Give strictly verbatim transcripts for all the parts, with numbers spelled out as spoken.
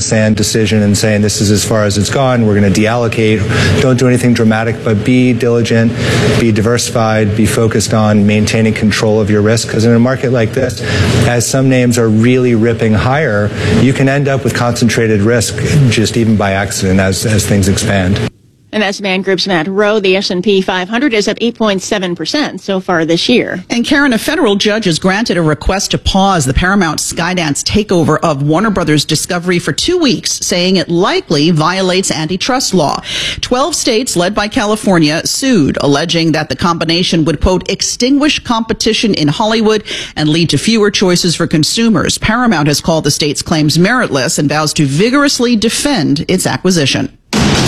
sand decision and saying this is as far as it's gone, we're going to deallocate. Don't do anything dramatic, but be diligent, be diversified, be focused on maintaining control of your risk. Because in a market like this, as some names are really ripping higher, you can end up with concentrated risk just even by accident as, as things expand. And that's Man Group's Matt Rowe. The S and P five hundred is up eight point seven percent so far this year. And Karen, a federal judge has granted a request to pause the Paramount Skydance takeover of Warner Brothers Discovery for two weeks, saying it likely violates antitrust law. Twelve states, led by California, sued, alleging that the combination would, quote, extinguish competition in Hollywood and lead to fewer choices for consumers. Paramount has called the state's claims meritless and vows to vigorously defend its acquisition.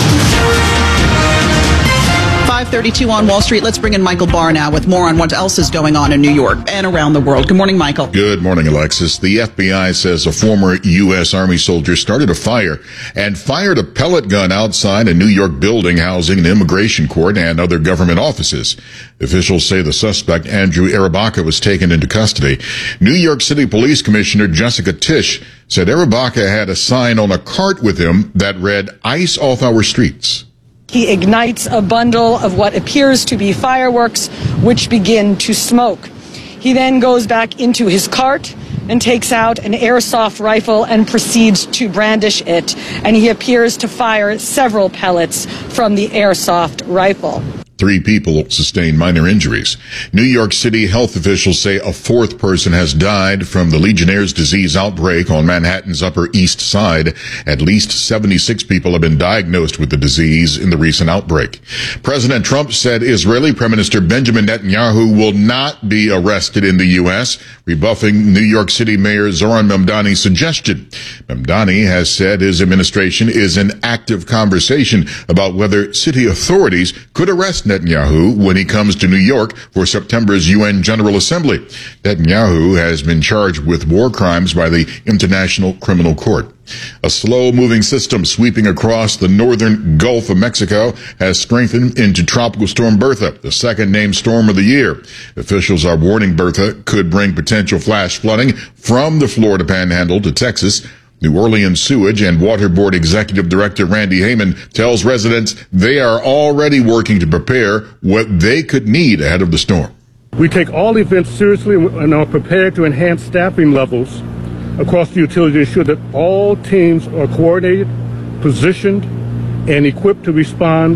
five thirty-two on Wall Street. Let's bring in Michael Barr now with more on what else is going on in New York and around the world. Good morning, Michael. Good morning, Alexis. The F B I says a former U S Army soldier started a fire and fired a pellet gun outside a New York building housing an immigration court and other government offices. Officials say the suspect, Andrew Arabaka, was taken into custody. New York City Police Commissioner Jessica Tisch said Arabaka had a sign on a cart with him that read, "Ice off our streets." He ignites a bundle of what appears to be fireworks, which begin to smoke. He then goes back into his cart and takes out an airsoft rifle and proceeds to brandish it. And he appears to fire several pellets from the airsoft rifle. Three people sustained minor injuries. New York City health officials say a fourth person has died from the Legionnaire's disease outbreak on Manhattan's Upper East Side. At least seventy-six people have been diagnosed with the disease in the recent outbreak. President Trump said Israeli Prime Minister Benjamin Netanyahu will not be arrested in the U S, rebuffing New York City Mayor Zoran Mamdani's suggestion. Mamdani has said his administration is in active conversation about whether city authorities could arrest Netanyahu when he comes to New York for September's U N General Assembly. Netanyahu has been charged with war crimes by the International Criminal Court. A slow-moving system sweeping across the northern Gulf of Mexico has strengthened into Tropical Storm Bertha, the second named storm of the year. Officials are warning Bertha could bring potential flash flooding from the Florida Panhandle to Texas. New Orleans Sewage and Water Board Executive Director Randy Heyman tells residents they are already working to prepare what they could need ahead of the storm. We take all events seriously and are prepared to enhance staffing levels across the utility to ensure that all teams are coordinated, positioned, and equipped to respond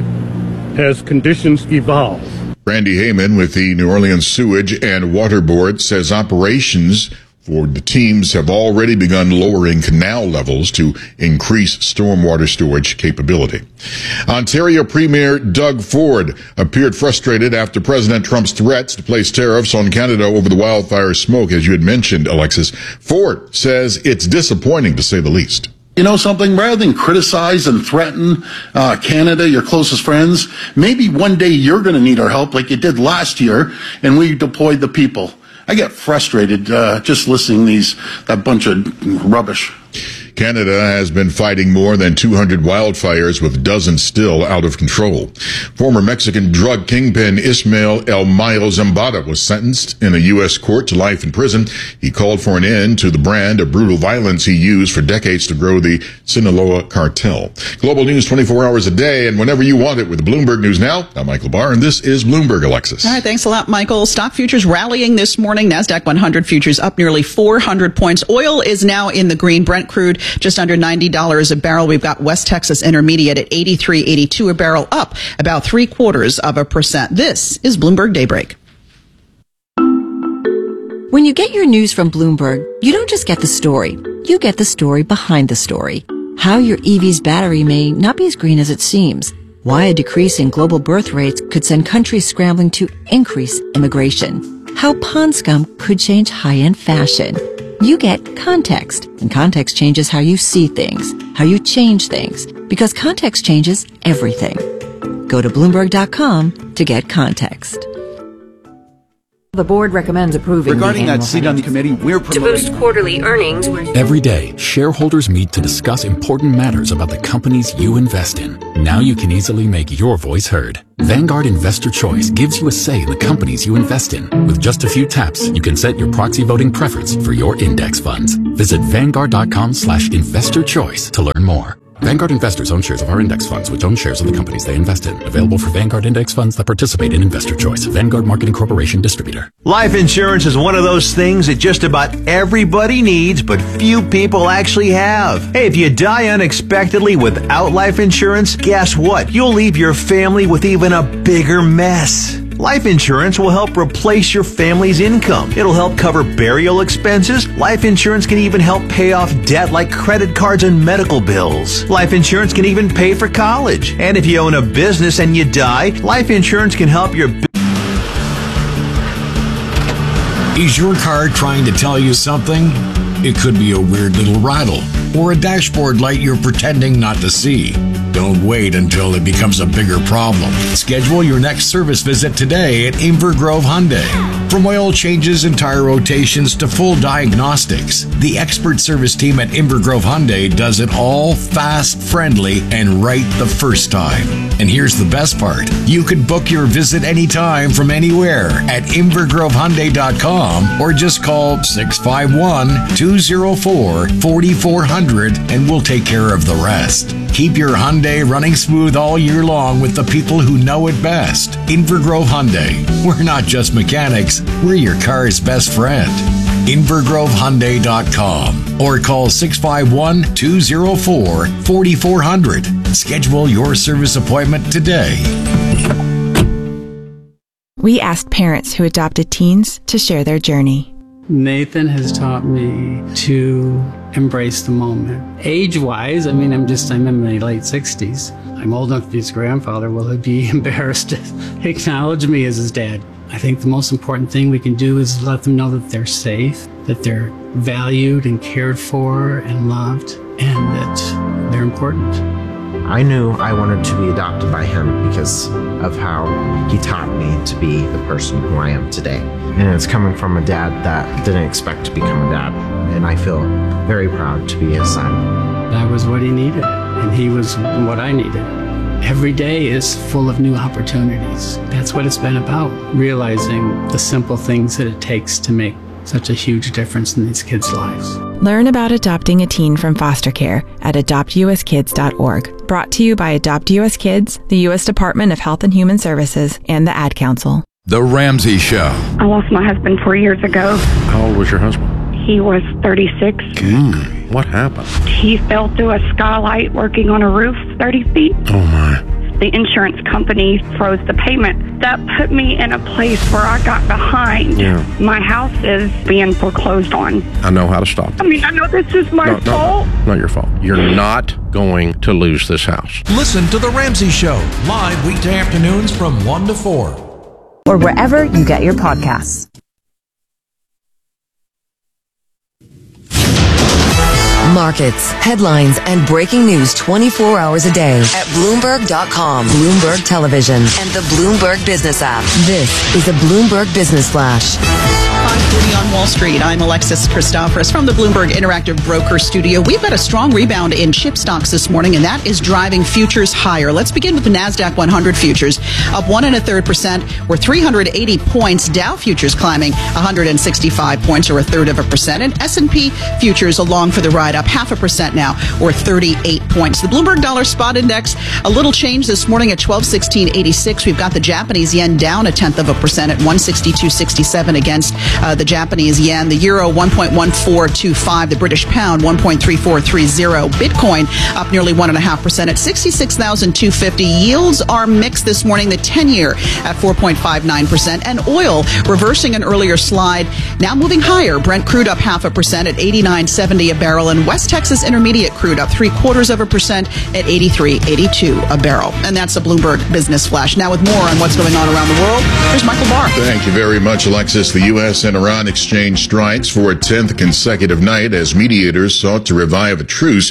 as conditions evolve. Randy Heyman with the New Orleans Sewage and Water Board says operations for the teams have already begun lowering canal levels to increase stormwater storage capability. Ontario Premier Doug Ford appeared frustrated after President Trump's threats to place tariffs on Canada over the wildfire smoke, as you had mentioned, Alexis. Ford says it's disappointing, to say the least. You know something, rather than criticize and threaten uh, Canada, your closest friends, maybe one day you're going to need our help like you did last year, and we deployed the people. I get frustrated uh, just listening to these, that bunch of rubbish. Canada has been fighting more than two hundred wildfires, with dozens still out of control. Former Mexican drug kingpin Ismael El Mayo Zambada was sentenced in a U S court to life in prison. He called for an end to the brand of brutal violence he used for decades to grow the Sinaloa cartel. Global news twenty-four hours a day and whenever you want it with Bloomberg News Now. I'm Michael Barr, and this is Bloomberg, Alexis. All right, thanks a lot, Michael. Stock futures rallying this morning. NASDAQ one hundred futures up nearly four hundred points. Oil is now in the green. Brent crude just under ninety dollars a barrel. We've got West Texas Intermediate at eighty-three eighty-two a barrel, up about three quarters of a percent. This is Bloomberg Daybreak. When you get your news from Bloomberg, you don't just get the story. You get the story behind the story. How your E V's battery may not be as green as it seems. Why a decrease in global birth rates could send countries scrambling to increase immigration. How pond scum could change high-end fashion. You get context, and context changes how you see things, how you change things, because context changes everything. Go to Bloomberg dot com to get context. The board recommends approving. Regarding that seat on the committee, we're promoting. To boost quarterly earnings. Every day, shareholders meet to discuss important matters about the companies you invest in. Now you can easily make your voice heard. Vanguard Investor Choice gives you a say in the companies you invest in. With just a few taps, you can set your proxy voting preference for your index funds. Visit Vanguard.com slash investor choice to learn more. Vanguard investors own shares of our index funds, which own shares of the companies they invest in. Available for Vanguard index funds that participate in Investor Choice. Vanguard Marketing Corporation distributor. Life insurance is one of those things that just about everybody needs, but few people actually have. Hey, if you die unexpectedly without life insurance, guess what? You'll leave your family with even a bigger mess. Life insurance will help replace your family's income. It'll help cover burial expenses. Life insurance can even help pay off debt like credit cards and medical bills. Life insurance can even pay for college. And if you own a business and you die, life insurance can help your business. Is your car trying to tell you something? It could be a weird little rattle or a dashboard light you're pretending not to see. Don't wait until it becomes a bigger problem. Schedule your next service visit today at Inver Grove Hyundai. From oil changes and tire rotations to full diagnostics, the expert service team at Inver Grove Hyundai does it all fast, friendly, and right the first time. And here's the best part. You can book your visit anytime from anywhere at inver grove hyundai dot com or just call six five one, two oh four, four four zero zero and we'll take care of the rest. Keep your Hyundai running smooth all year long with the people who know it best. Inver Grove Hyundai. We're not just mechanics, we're your car's best friend. inver grove hyundai dot com or call six five one, two oh four, four four zero zero. Schedule your service appointment today. We asked parents who adopted teens to share their journey. Nathan has taught me to embrace the moment. Age-wise, I mean, I'm just, I'm in my late sixties. I'm old enough to be his grandfather. Will he be embarrassed to acknowledge me as his dad? I think the most important thing we can do is let them know that they're safe, that they're valued and cared for and loved, and that they're important. I knew I wanted to be adopted by him because of how he taught me to be the person who I am today. And it's coming from a dad that didn't expect to become a dad. And I feel very proud to be his son. That was what he needed, and he was what I needed. Every day is full of new opportunities. That's what it's been about, realizing the simple things that it takes to make such a huge difference in these kids' lives. Learn about adopting a teen from foster care at adopt u s kids dot org. Brought to you by Adopt U S Kids, the U S Department of Health and Human Services, and the Ad Council. The Ramsey Show. I lost my husband four years ago. How old was your husband? He was thirty-six. Mm, what happened? He fell through a skylight working on a roof thirty feet. Oh, my. The insurance company froze the payment. That put me in a place where I got behind. Yeah. My house is being foreclosed on. I know how to stop. I mean, I know this is my no, fault. No, not your fault. You're not going to lose this house. Listen to The Ramsey Show, live weekday afternoons from one to four. Or wherever you get your podcasts. Markets, headlines, and breaking news twenty-four hours a day at Bloomberg dot com, Bloomberg Television, and the Bloomberg Business app. This is a Bloomberg Business Flash. five thirty on Wall Street. I'm Alexis Christoforous from the Bloomberg Interactive Broker Studio. We've got a strong rebound in chip stocks this morning, and that is driving futures higher. Let's begin with the NASDAQ one hundred futures, up one and a third percent, or three hundred eighty points. Dow futures climbing one hundred sixty-five points, or a third of a percent. And S and P futures along for the ride, up half a percent now, or thirty-eight points. The Bloomberg Dollar Spot Index, a little change this morning at twelve sixteen eighty-six. We've got the Japanese yen down a tenth of a percent at one sixty-two sixty-seven against uh, the Japanese yen. The euro one point one four two five. The British pound one point three four three zero. Bitcoin up nearly one and a half percent at sixty-six thousand two hundred fifty. Yields are mixed this morning. The ten-year at four point five nine percent, and oil reversing an earlier slide, now moving higher. Brent crude up half a percent at eighty-nine seventy a barrel, and West Texas Intermediate crude up three quarters of a percent at eighty-three eighty-two a barrel. And that's a Bloomberg Business Flash. Now with more on what's going on around the world, here's Michael Barr. Thank you very much, Alexis. The U S and Iran exchanged strikes for a tenth consecutive night as mediators sought to revive a truce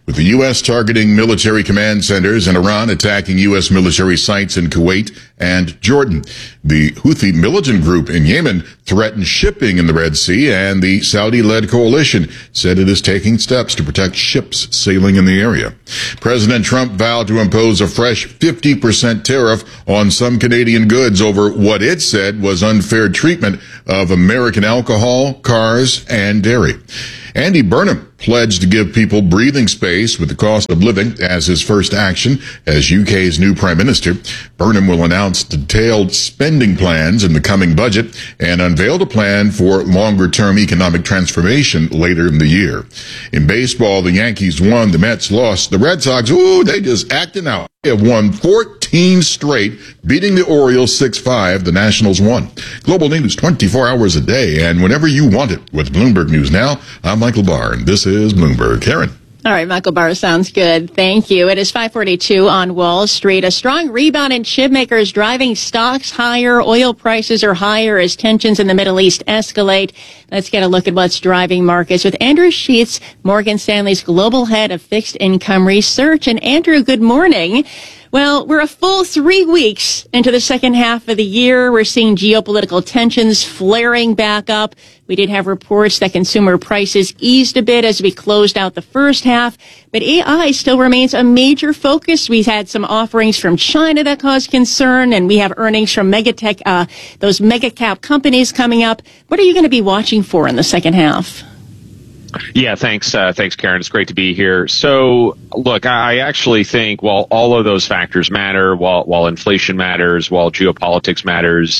With the U S targeting military command centers and Iran attacking U S military sites in Kuwait and Jordan. The Houthi militant group in Yemen threatened shipping in the Red Sea, and the Saudi-led coalition said it is taking steps to protect ships sailing in the area. President Trump vowed to impose a fresh fifty percent tariff on some Canadian goods over what it said was unfair treatment of American alcohol, cars, and dairy. Andy Burnham pledged to give people breathing space with the cost of living as his first action as U K's new prime minister. Burnham will announce detailed spending plans in the coming budget and unveiled a plan for longer-term economic transformation later in the year. In baseball, the Yankees won, the Mets lost. The Red Sox, ooh, they just acting out. They have won fourteen straight, beating the Orioles six five. The Nationals won. Global news twenty-four hours a day, and whenever you want it with Bloomberg News Now. I'm Michael Barr, and this is Bloomberg. Karen. All right, Michael Barr, sounds good. Thank you. It is five forty-two on Wall Street. A strong rebound in chip makers driving stocks higher. Oil prices are higher as tensions in the Middle East escalate. Let's get a look at what's driving markets with Andrew Sheets, Morgan Stanley's global head of fixed income research. And Andrew, good morning. Well, we're a full three weeks into the second half of the year. We're seeing geopolitical tensions flaring back up. We did have reports that consumer prices eased a bit as we closed out the first half, but A I still remains a major focus. We've had some offerings from China that caused concern, and we have earnings from megatech, uh, those mega cap companies coming up. What are you going to be watching for in the second half? Yeah, thanks. Uh, thanks, Karen. It's great to be here. So, look, I actually think while all of those factors matter, while while inflation matters, while geopolitics matters,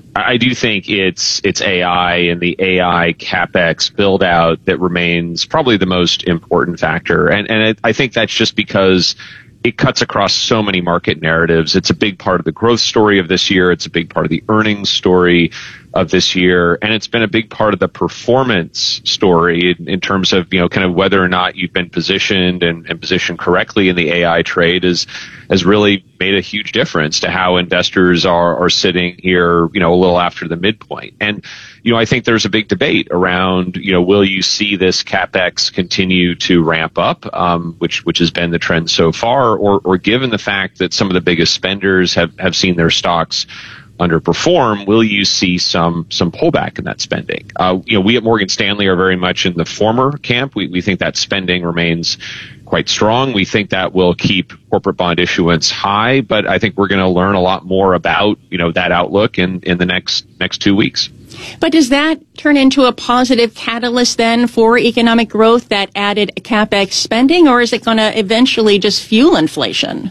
I do think it's it's A I and the A I CapEx build out that remains probably the most important factor. And and it, I think that's just because it cuts across so many market narratives. It's a big part of the growth story of this year. It's a big part of the earnings story of this year. And it's been a big part of the performance story in, in terms of, you know, kind of whether or not you've been positioned and, and positioned correctly in the A I trade is, has really made a huge difference to how investors are, are sitting here, you know, a little after the midpoint. And, you know, I think there's a big debate around, you know, will you see this CapEx continue to ramp up, um, which, which has been the trend so far, or, or given the fact that some of the biggest spenders have, have seen their stocks underperform, will you see some some pullback in that spending? Uh, you know, we at Morgan Stanley are very much in the former camp. We we think that spending remains quite strong. We think that will keep corporate bond issuance high, but I think we're going to learn a lot more about, you know, that outlook in, in the next next two weeks. But does that turn into a positive catalyst then for economic growth, that added CapEx spending, or is it going to eventually just fuel inflation?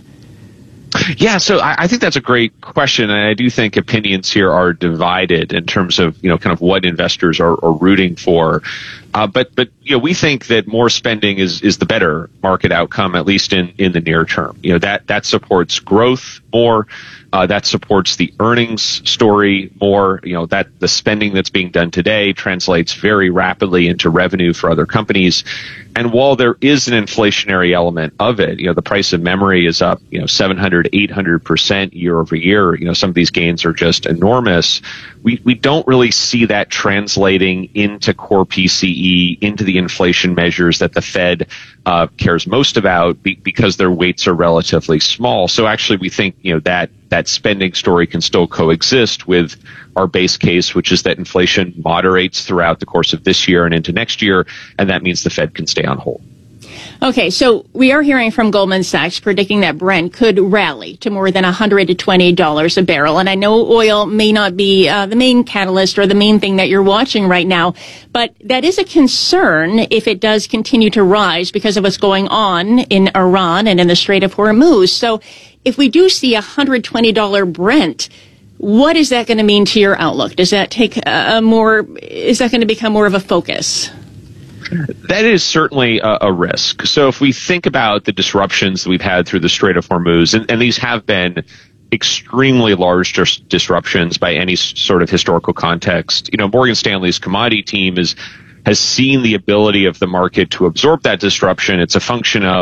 Yeah, so I, I think that's a great question, and I do think opinions here are divided in terms of, you know, kind of what investors are, are rooting for. Uh, but, but, you know, we think that more spending is, is the better market outcome, at least in, in the near term. You know, that, that supports growth more. Uh, that supports the earnings story more. You know, that the spending that's being done today translates very rapidly into revenue for other companies. And while there is an inflationary element of it, you know, the price of memory is up, you know, seven hundred, eight hundred percent year over year. You know, some of these gains are just enormous. We, we don't really see that translating into core P C E, into the inflation measures that the Fed uh, cares most about be, because their weights are relatively small. So actually we think, you know, that that spending story can still coexist with our base case, which is that inflation moderates throughout the course of this year and into next year, and that means the Fed can stay on hold. Okay, so we are hearing from Goldman Sachs predicting that Brent could rally to more than one hundred twenty dollars a barrel. And I know oil may not be uh, the main catalyst or the main thing that you're watching right now, but that is a concern if it does continue to rise because of what's going on in Iran and in the Strait of Hormuz. So if we do see one hundred twenty dollars Brent, what is that going to mean to your outlook? Does that take a more, is that going to become more of a focus? That is certainly a, a risk. So if we think about the disruptions that we've had through the Strait of Hormuz, and, and these have been extremely large dis- disruptions by any s- sort of historical context, you know, Morgan Stanley's commodity team is has seen the ability of the market to absorb that disruption. It's a function of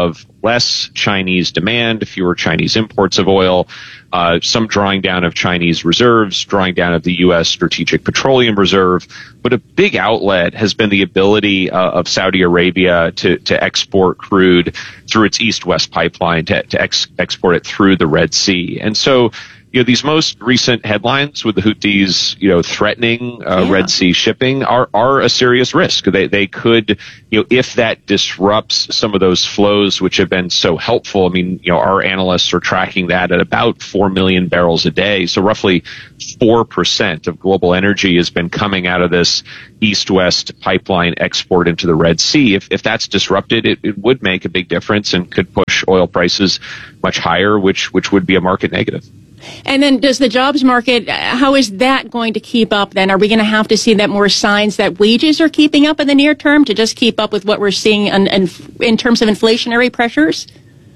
less Chinese demand, fewer Chinese imports of oil, uh, some drawing down of Chinese reserves, drawing down of the U S Strategic Petroleum Reserve. But a big outlet has been the ability uh, of Saudi Arabia to, to export crude through its east-west pipeline, to, to ex- export it through the Red Sea. And so, you know, these most recent headlines with the Houthis, you know, threatening uh, yeah. Red Sea shipping are, are a serious risk. They, they could, you know, if that disrupts some of those flows, which have been so helpful. I mean, you know, our analysts are tracking that at about four million barrels a day. So roughly four percent of global energy has been coming out of this east-west pipeline export into the Red Sea. If, if that's disrupted, it, it would make a big difference and could push oil prices much higher, which, which would be a market negative. And then does the jobs market, how is that going to keep up then? Are we going to have to see that more signs that wages are keeping up in the near term to just keep up with what we're seeing in, in, in terms of inflationary pressures?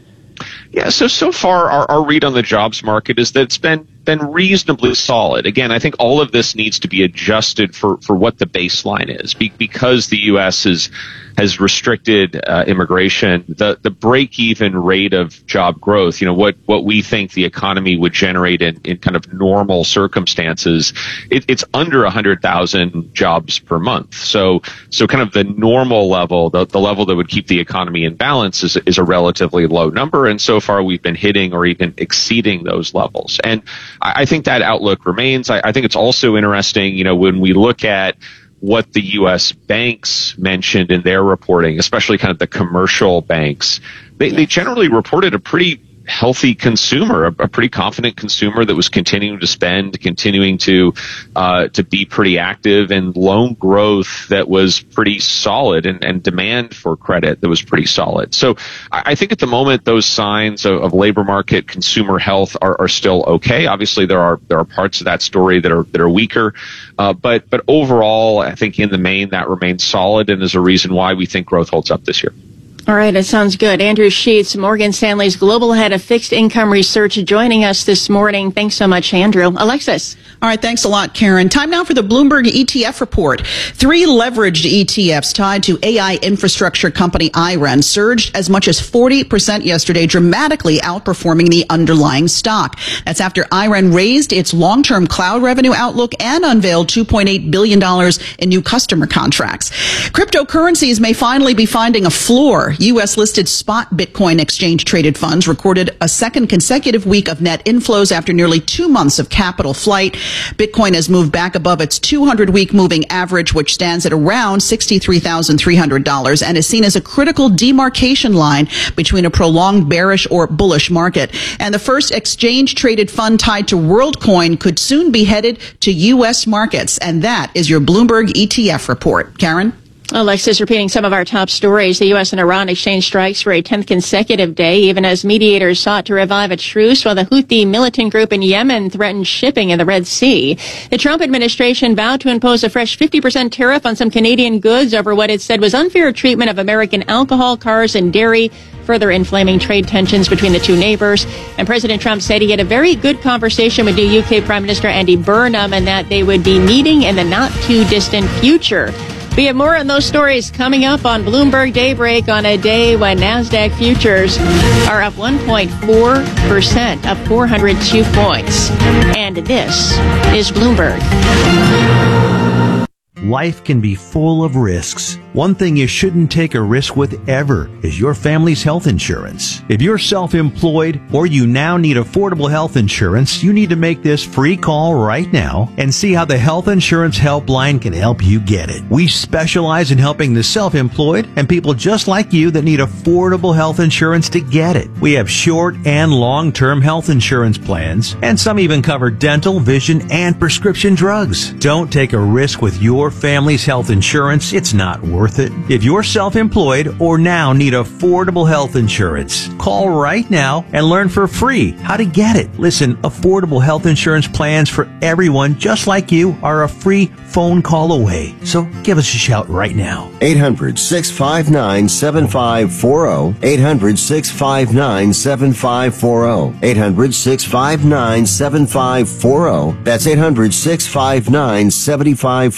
Yeah, so so far our, our read on the jobs market is that it's been been reasonably solid. Again, I think all of this needs to be adjusted for, for what the baseline is. Be, because the U S is, has restricted uh, immigration, the, the break-even rate of job growth, you know, what, what we think the economy would generate in, in kind of normal circumstances, it, it's under one hundred thousand jobs per month. So, so kind of the normal level, the, the level that would keep the economy in balance is, is a relatively low number. And so far we've been hitting or even exceeding those levels. And I think that outlook remains. I, I think it's also interesting, you know, when we look at what the U S banks mentioned in their reporting, especially kind of the commercial banks, they, they generally reported a pretty healthy consumer, a, a pretty confident consumer that was continuing to spend, continuing to uh, to be pretty active, and loan growth that was pretty solid, and, and demand for credit that was pretty solid. So I, I think at the moment those signs of, of labor market, consumer health are, are still okay. Obviously there are there are parts of that story that are that are weaker, uh, but but overall I think in the main that remains solid, and is a reason why we think growth holds up this year. All right, it sounds good. Andrew Sheets, Morgan Stanley's global head of fixed income research, joining us this morning. Thanks so much, Andrew. Alexis. All right, thanks a lot, Karen. Time now for the Bloomberg E T F report. Three leveraged E T Fs tied to A I infrastructure company I R E N surged as much as forty percent yesterday, dramatically outperforming the underlying stock. That's after I R E N raised its long-term cloud revenue outlook and unveiled two point eight billion dollars in new customer contracts. Cryptocurrencies may finally be finding a floor. U S-listed spot Bitcoin exchange-traded funds recorded a second consecutive week of net inflows after nearly two months of capital flight. Bitcoin has moved back above its two hundred week moving average, which stands at around sixty-three thousand three hundred dollars, and is seen as a critical demarcation line between a prolonged bearish or bullish market. And the first exchange-traded fund tied to WorldCoin could soon be headed to U S markets. And that is your Bloomberg E T F report. Karen? Alexis, repeating some of our top stories. The U S and Iran exchanged strikes for a tenth consecutive day, even as mediators sought to revive a truce, while the Houthi militant group in Yemen threatened shipping in the Red Sea. The Trump administration vowed to impose a fresh fifty percent tariff on some Canadian goods over what it said was unfair treatment of American alcohol, cars, and dairy, further inflaming trade tensions between the two neighbors. And President Trump said he had a very good conversation with new U K Prime Minister Andy Burnham, and that they would be meeting in the not-too-distant future. We have more on those stories coming up on Bloomberg Daybreak on a day when NASDAQ futures are up one point four percent, up four hundred two points. And this is Bloomberg. Life can be full of risks. One thing you shouldn't take a risk with ever is your family's health insurance. If you're self-employed or you now need affordable health insurance, you need to make this free call right now and see how the Health Insurance Helpline can help you get it. We specialize in helping the self-employed and people just like you that need affordable health insurance to get it. We have short and long-term health insurance plans, and some even cover dental, vision, and prescription drugs. Don't take a risk with your family's health insurance. It's not worth it. If you're self-employed or now need affordable health insurance, call right now and learn for free how to get it. Listen, affordable health insurance plans for everyone just like you are a free phone call away. So give us a shout right now. eight hundred, six five nine, seven five four zero. eight hundred, six five nine, seven five four zero. eight hundred, six five nine, seven five four zero. That's eight hundred, six five nine, seven five four zero.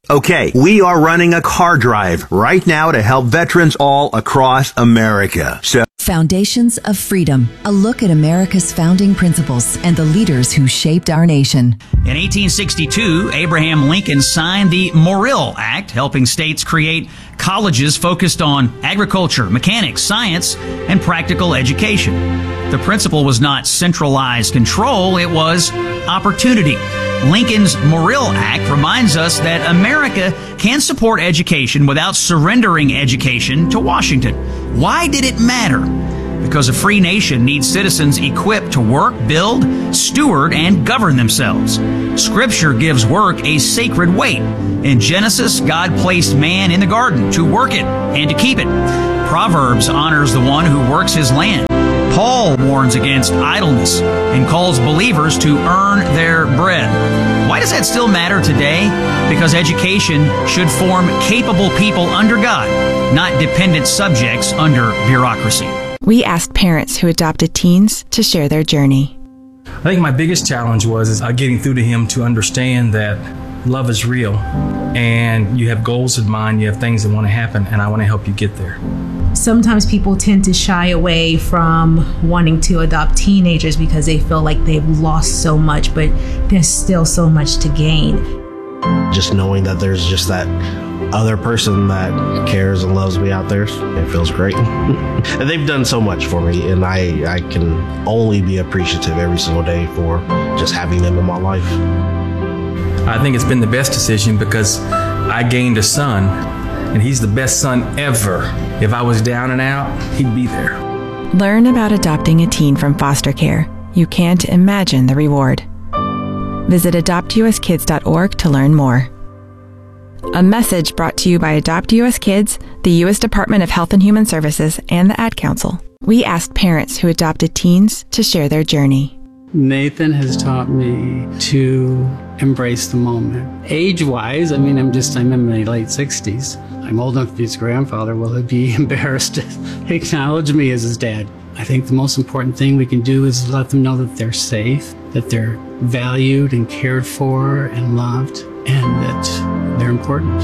Okay, we are running a car drive right now to help veterans all across America. So Foundations of Freedom, a look at America's founding principles and the leaders who shaped our nation. In eighteen sixty-two, Abraham Lincoln signed the Morrill Act, helping states create colleges focused on agriculture, mechanics, science, and practical education. The principle was not centralized control, it was opportunity. Lincoln's Morrill Act reminds us that America can support education without surrendering education to Washington. Why did it matter? Because a free nation needs citizens equipped to work, build, steward, and govern themselves. Scripture gives work a sacred weight. In Genesis, God placed man in the garden to work it and to keep it. Proverbs honors the one who works his land. Paul warns against idleness and calls believers to earn their bread. Why does that still matter today? Because education should form capable people under God, not dependent subjects under bureaucracy. We asked parents who adopted teens to share their journey. I think my biggest challenge was is, uh, getting through to him to understand that love is real and you have goals in mind, you have things that want to happen, and I want to help you get there. Sometimes people tend to shy away from wanting to adopt teenagers because they feel like they've lost so much, but there's still so much to gain. Just knowing that there's just that other person that cares and loves me out there, it feels great. And they've done so much for me, and I, I can only be appreciative every single day for just having them in my life. I think it's been the best decision because I gained a son, and he's the best son ever. If I was down and out, he'd be there. Learn about adopting a teen from foster care. You can't imagine the reward. Visit adopt u s kids dot org to learn more. A message brought to you by Adopt U S Kids, the U S Department of Health and Human Services, and the Ad Council. We asked parents who adopted teens to share their journey. Nathan has taught me to embrace the moment. Age-wise, I mean, I'm just, I'm in my late sixties. I'm old enough to be his grandfather. Will he be embarrassed to acknowledge me as his dad? I think the most important thing we can do is let them know that they're safe, that they're valued and cared for and loved, and that they're important.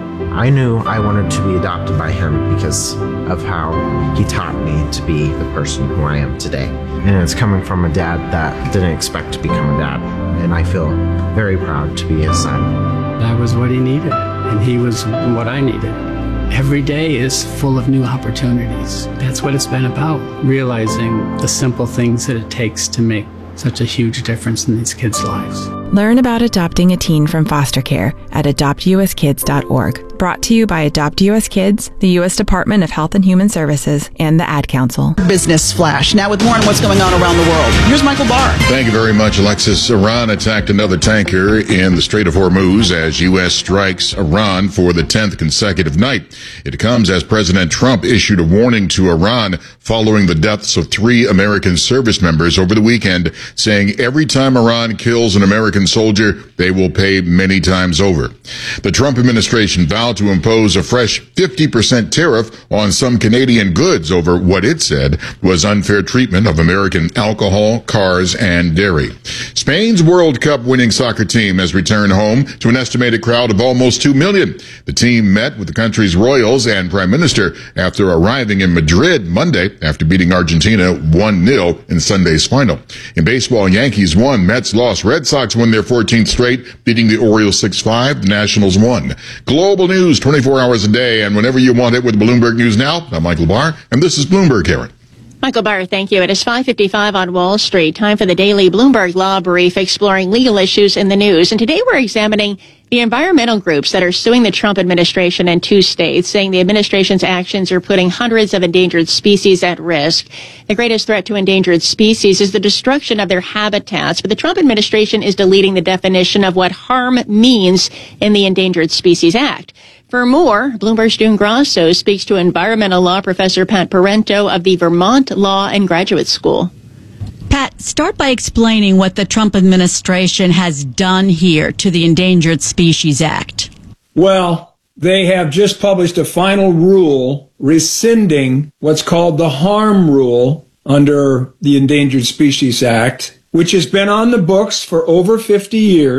I knew I wanted to be adopted by him because of how he taught me to be the person who I am today. And it's coming from a dad that didn't expect to become a dad. And I feel very proud to be his son. That was what he needed, and he was what I needed. Every day is full of new opportunities. That's what it's been about, realizing the simple things that it takes to make such a huge difference in these kids' lives. Learn about adopting a teen from foster care at adopt u s kids dot org. Brought to you by Adopt U S Kids, the U S Department of Health and Human Services, and the Ad Council. Business Flash. Now with more on what's going on around the world. Here's Michael Barr. Thank you very much, Alexis. Iran attacked another tanker in the Strait of Hormuz as U S strikes Iran for the tenth consecutive night. It comes as President Trump issued a warning to Iran following the deaths of three American service members over the weekend, saying every time Iran kills an American soldier, they will pay many times over. The Trump administration vowed to impose a fresh fifty percent tariff on some Canadian goods over what it said was unfair treatment of American alcohol, cars, and dairy. Spain's World Cup winning soccer team has returned home to an estimated crowd of almost two million. The team met with the country's royals and prime minister after arriving in Madrid Monday after beating Argentina one nil in Sunday's final. In baseball, Yankees won, Mets lost, Red Sox won their fourteenth straight, beating the Orioles six five. The Nationals won. Global news twenty-four hours a day and whenever you want it with Bloomberg News Now. I'm Michael Barr, and this is Bloomberg, Karen. Michael Barr, thank you. It is five fifty-five on Wall Street. Time for the daily Bloomberg Law Brief, exploring legal issues in the news. And today we're examining the environmental groups that are suing the Trump administration in two states, saying the administration's actions are putting hundreds of endangered species at risk. The greatest threat to endangered species is the destruction of their habitats. But the Trump administration is deleting the definition of what harm means in the Endangered Species Act. For more, Bloomberg's June Grasso speaks to environmental law professor Pat Parento of the Vermont Law and Graduate School. Pat, start by explaining what the Trump administration has done here to the Endangered Species Act. Well, they have just published a final rule rescinding what's called the harm rule under the Endangered Species Act, which has been on the books for over fifty years.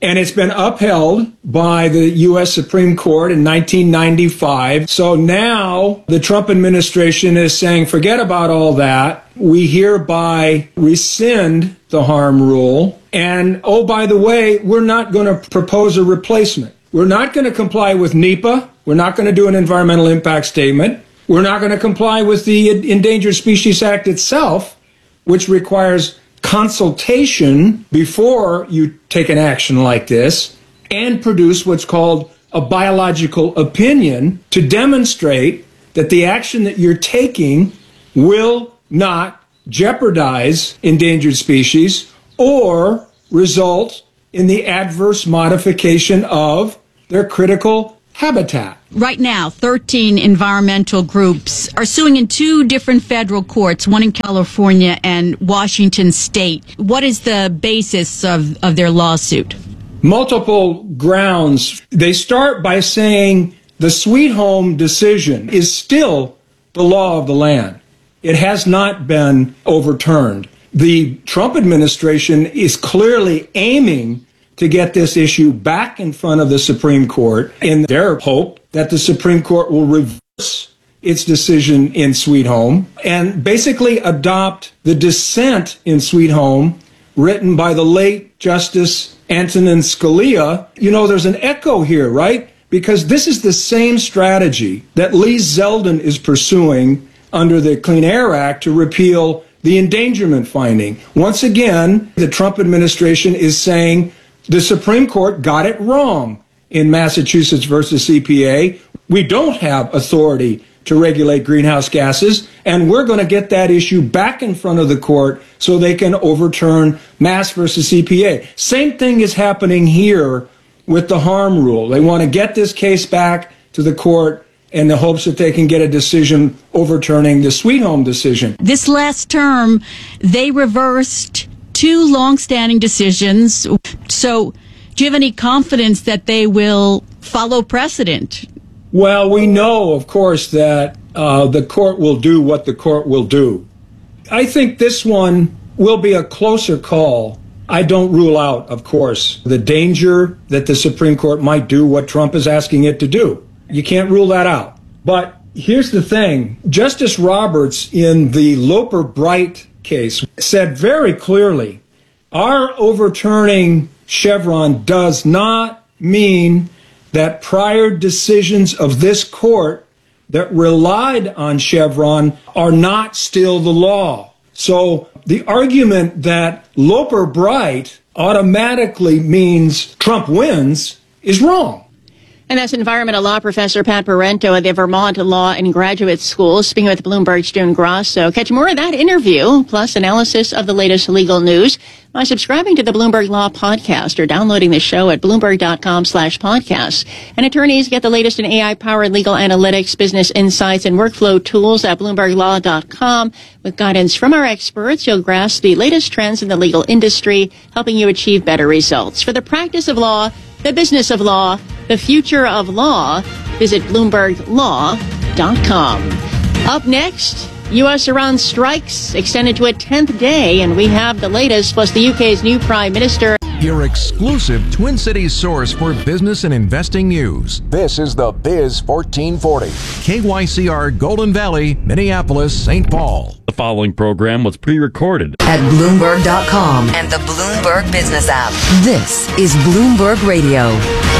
And it's been upheld by the U S Supreme Court in nineteen ninety-five. So now the Trump administration is saying, forget about all that. We hereby rescind the harm rule. And, oh, by the way, we're not going to propose a replacement. We're not going to comply with NEPA. We're not going to do an environmental impact statement. We're not going to comply with the Endangered Species Act itself, which requires consultation before you take an action like this, and produce what's called a biological opinion to demonstrate that the action that you're taking will not jeopardize endangered species or result in the adverse modification of their critical habitat. Right now, thirteen environmental groups are suing in two different federal courts, one in California and Washington State. What is the basis of, of their lawsuit? Multiple grounds. They start by saying the Sweet Home decision is still the law of the land. It has not been overturned. The Trump administration is clearly aiming to get this issue back in front of the Supreme Court in their hope that the Supreme Court will reverse its decision in Sweet Home and basically adopt the dissent in Sweet Home written by the late Justice Antonin Scalia. You know, there's an echo here, right? Because this is the same strategy that Lee Zeldin is pursuing under the Clean Air Act to repeal the endangerment finding. Once again, the Trump administration is saying the Supreme Court got it wrong in Massachusetts versus E P A. We don't have authority to regulate greenhouse gases, and we're going to get that issue back in front of the court so they can overturn Mass versus E P A. Same thing is happening here with the harm rule. They want to get this case back to the court in the hopes that they can get a decision overturning the Sweet Home decision. This last term, they reversed two long-standing decisions. So do you have any confidence that they will follow precedent? Well, we know, of course, that uh, the court will do what the court will do. I think this one will be a closer call. I don't rule out, of course, the danger that the Supreme Court might do what Trump is asking it to do. You can't rule that out. But here's the thing. Justice Roberts, in the Loper-Bright case, said very clearly, our overturning Chevron does not mean that prior decisions of this court that relied on Chevron are not still the law. So the argument that Loper-Bright automatically means Trump wins is wrong. And that's environmental law professor Pat Parento at the Vermont Law and Graduate School, speaking with Bloomberg's June Grosso. Catch more of that interview, plus analysis of the latest legal news, by subscribing to the Bloomberg Law Podcast or downloading the show at Bloomberg.com slash podcasts. And attorneys get the latest in A I-powered legal analytics, business insights, and workflow tools at Bloomberg Law dot com. With guidance from our experts, you'll grasp the latest trends in the legal industry, helping you achieve better results. For the practice of law, the business of law, the future of law, visit Bloomberg Law dot com. Up next, U S Iran strikes extended to a tenth day, and we have the latest, plus the U K's new Prime Minister. Your exclusive Twin Cities source for business and investing news. This is the Biz fourteen forty. K Y C R Golden Valley, Minneapolis, Saint Paul. The following program was pre-recorded at Bloomberg dot com and the Bloomberg Business app. This is Bloomberg Radio.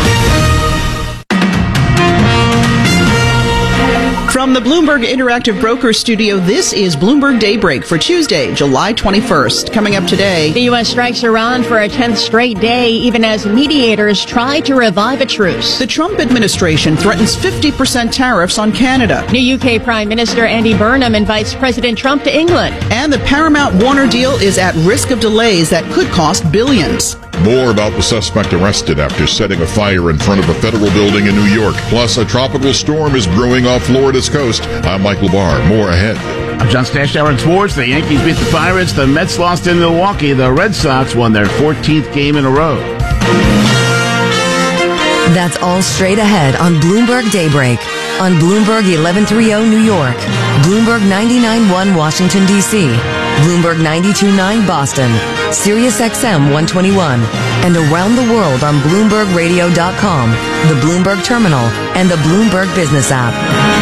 From the Bloomberg Interactive Broker Studio, this is Bloomberg Daybreak for Tuesday, July twenty-first. Coming up today, the U S strikes Iran for a tenth straight day, even as mediators try to revive a truce. The Trump administration threatens fifty percent tariffs on Canada. New U K Prime Minister Andy Burnham invites President Trump to England. And the Paramount-Warner deal is at risk of delays that could cost billions. More about the suspect arrested after setting a fire in front of a federal building in New York. Plus, a tropical storm is brewing off Florida's coast. I'm Mike LaBar. More ahead. I'm John Stashauer in sports. The Yankees beat the Pirates. The Mets lost in Milwaukee. The Red Sox won their fourteenth game in a row. That's all straight ahead on Bloomberg Daybreak. on Bloomberg eleven thirty New York, Bloomberg ninety-nine point one Washington, D C, Bloomberg ninety-two point nine Boston, Sirius X M one twenty-one, and around the world on Bloomberg Radio dot com, the Bloomberg Terminal, and the Bloomberg Business app.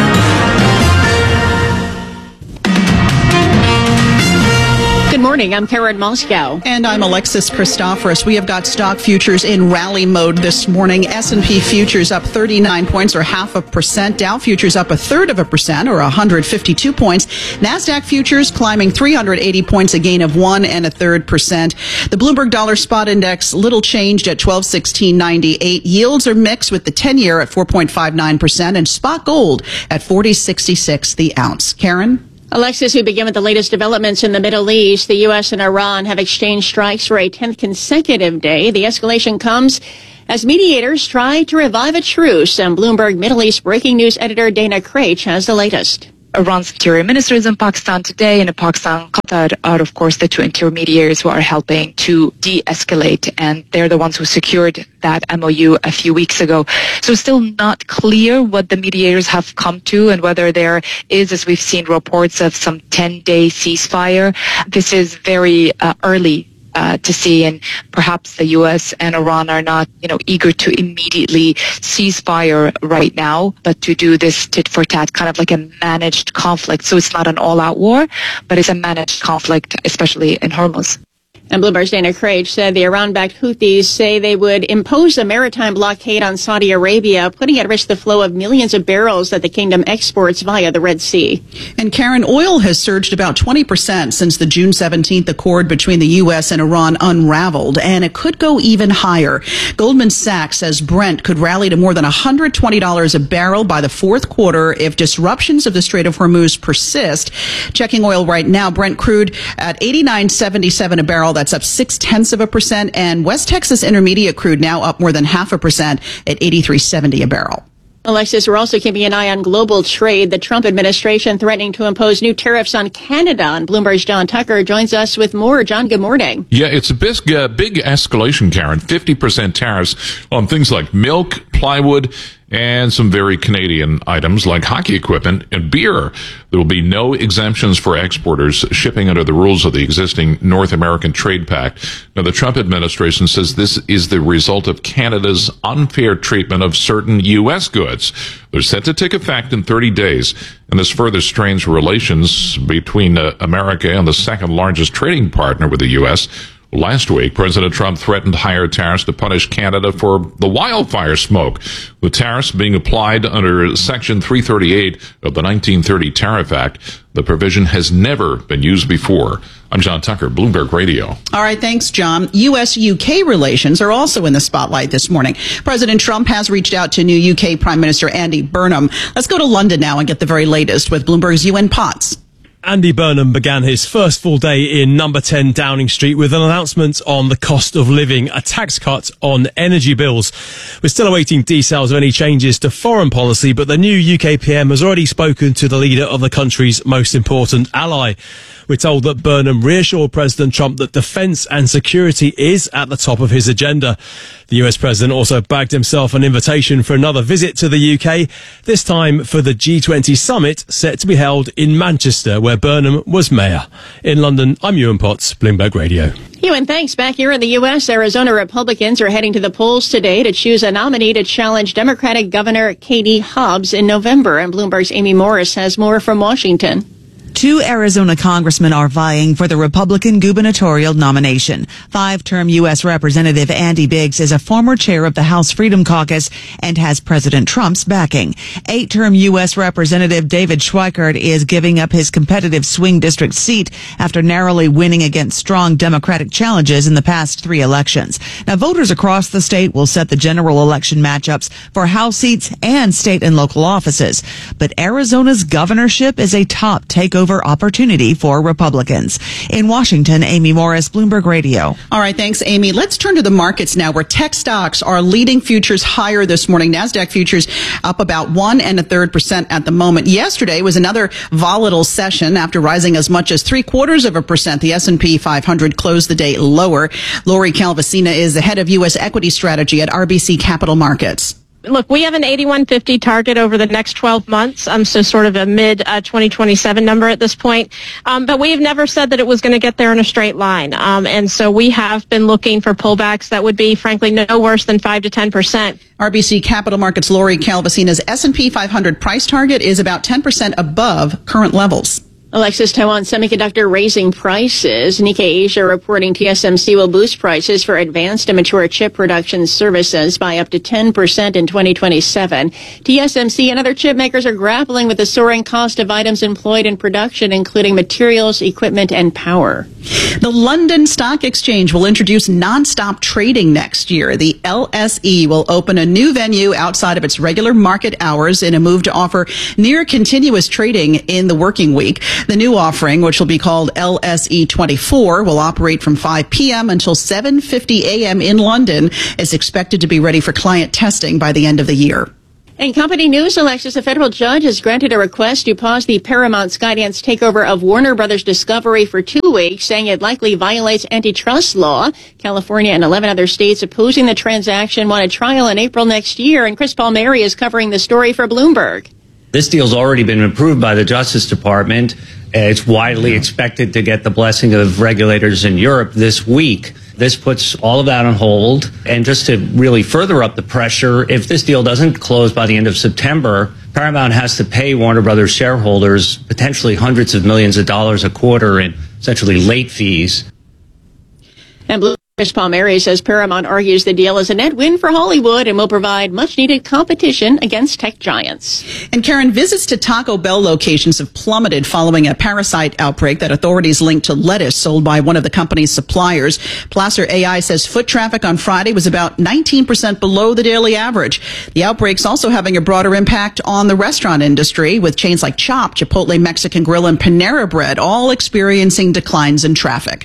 Good morning. I'm Karen Moscow. And I'm Alexis Christoforous. We have got stock futures in rally mode this morning. S and P futures up thirty-nine points or half a percent. Dow futures up a third of a percent or one hundred fifty-two points. NASDAQ futures climbing three hundred eighty points, a gain of one and a third percent. The Bloomberg Dollar Spot Index little changed at twelve sixteen ninety-eight. Yields are mixed with the ten-year at four point five nine percent and spot gold at forty sixty-six the ounce. Karen? Alexis, we begin with the latest developments in the Middle East. The U S and Iran have exchanged strikes for a tenth consecutive day. The escalation comes as mediators try to revive a truce. And Bloomberg Middle East breaking news editor Dana Craich has the latest. Iran's interior minister is in Pakistan today, and in Pakistan, Qatar are, of course, the two intermediaries who are helping to de-escalate, and they're the ones who secured that M O U a few weeks ago. So it's still not clear what the mediators have come to and whether there is, as we've seen reports of, some ten-day ceasefire. This is very uh, early Uh, to see, and perhaps the U S and Iran are not, you know, eager to immediately cease fire right now, but to do this tit for tat, kind of like a managed conflict. So it's not an all-out war, but it's a managed conflict, especially in Hormuz. And Bloomberg's Dana Craich said the Iran-backed Houthis say they would impose a maritime blockade on Saudi Arabia, putting at risk the flow of millions of barrels that the kingdom exports via the Red Sea. And Karen, oil has surged about twenty percent since the June seventeenth accord between the U S and Iran unraveled, and it could go even higher. Goldman Sachs says Brent could rally to more than one hundred twenty dollars a barrel by the fourth quarter if disruptions of the Strait of Hormuz persist. Checking oil right now, Brent crude at eighty-nine seventy-seven a barrel. That's up six tenths of a percent. And West Texas Intermediate crude now up more than half a percent at eighty-three seventy a barrel. Alexis, we're also keeping an eye on global trade. The Trump administration threatening to impose new tariffs on Canada. And Bloomberg's John Tucker joins us with more. John, good morning. Yeah, it's a big, uh, big escalation, Karen. fifty percent tariffs on things like milk, plywood, and some very Canadian items like hockey equipment and beer. There will be no exemptions for exporters shipping under the rules of the existing North American Trade Pact. Now, the Trump administration says this is the result of Canada's unfair treatment of certain U S goods. They're set to take effect in thirty days, and this further strains relations between uh, America and the second largest trading partner with the U S. Last week, President Trump threatened higher tariffs to punish Canada for the wildfire smoke. The tariffs being applied under Section three thirty-eight of the nineteen thirty Tariff Act. The provision has never been used before. I'm John Tucker, Bloomberg Radio. All right, thanks, John. U S U K relations are also in the spotlight this morning. President Trump has reached out to new U K Prime Minister Andy Burnham. Let's go to London now and get the very latest with Bloomberg's Ewan Potts. Andy Burnham began his first full day in number ten Downing Street with an announcement on the cost of living, a tax cut on energy bills. We're still awaiting details of any changes to foreign policy, but the new U K P M has already spoken to the leader of the country's most important ally. We're told that Burnham reassured President Trump that defence and security is at the top of his agenda. The U S president also bagged himself an invitation for another visit to the U K, this time for the G twenty summit set to be held in Manchester, where Burnham was mayor. In London, I'm Ewan Potts, Bloomberg Radio. Ewan, thanks. Back here in the U S, Arizona Republicans are heading to the polls today to choose a nominee to challenge Democratic Governor Katie Hobbs in November. And Bloomberg's Amy Morris has more from Washington. Two Arizona congressmen are vying for the Republican gubernatorial nomination. Five-term U S Representative Andy Biggs is a former chair of the House Freedom Caucus and has President Trump's backing. Eight-term U S Representative David Schweikert is giving up his competitive swing district seat after narrowly winning against strong Democratic challenges in the past three elections. Now, voters across the state will set the general election matchups for House seats and state and local offices. But Arizona's governorship is a top takeover opportunity for Republicans. In Washington, Amy Morris, Bloomberg Radio. All right, thanks, Amy. Let's turn to the markets now, where tech stocks are leading futures higher this morning. NASDAQ futures up about one and a third percent at the moment. Yesterday was another volatile session after rising as much as three quarters of a percent. The S and P five hundred closed the day lower. Lori Calvasina is the head of U S equity strategy at R B C Capital Markets. Look, we have an eighty-one fifty target over the next twelve months, um, so sort of a mid uh, twenty twenty-seven number at this point. Um, but we've never said that it was going to get there in a straight line. Um, and so we have been looking for pullbacks that would be, frankly, no worse than five to ten percent. R B C Capital Markets' Lori Calvasina's S and P five hundred price target is about ten percent above current levels. Alexis, Taiwan Semiconductor raising prices. Nikkei Asia reporting T S M C will boost prices for advanced and mature chip production services by up to ten percent in twenty twenty-seven. T S M C and other chip makers are grappling with the soaring cost of items employed in production, including materials, equipment, and power. The London Stock Exchange will introduce non-stop trading next year. The L S E will open a new venue outside of its regular market hours in a move to offer near continuous trading in the working week. The new offering, which will be called L S E twenty-four, will operate from five p.m. until seven fifty a.m. in London. It's expected to be ready for client testing by the end of the year. In company news, Alexis, a federal judge has granted a request to pause the Paramount Skydance takeover of Warner Brothers Discovery for two weeks, saying it likely violates antitrust law. California and eleven other states opposing the transaction want a trial in April next year, and Chris Palmieri is covering the story for Bloomberg. This deal's already been approved by the Justice Department. It's widely expected to get the blessing of regulators in Europe this week. This puts all of that on hold. And just to really further up the pressure, if this deal doesn't close by the end of September, Paramount has to pay Warner Brothers shareholders potentially hundreds of millions of dollars a quarter in essentially late fees. And Bloomberg Chris Palmieri says Paramount argues the deal is a net win for Hollywood and will provide much-needed competition against tech giants. And Karen, visits to Taco Bell locations have plummeted following a parasite outbreak that authorities linked to lettuce sold by one of the company's suppliers. Placer A I says foot traffic on Friday was about nineteen percent below the daily average. The outbreak's also having a broader impact on the restaurant industry, with chains like Chop, Chipotle Mexican Grill, and Panera Bread all experiencing declines in traffic.